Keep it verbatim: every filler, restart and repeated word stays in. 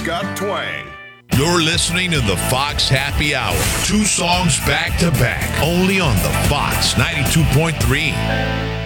got twang. You're listening to the Fox Happy Hour. Two songs back to back, only on the Fox ninety-two point three.